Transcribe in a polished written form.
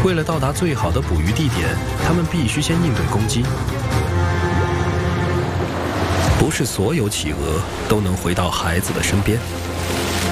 为了到达最好的捕鱼地点，它们必须先应对攻击。不是所有企鹅都能回到孩子的身边。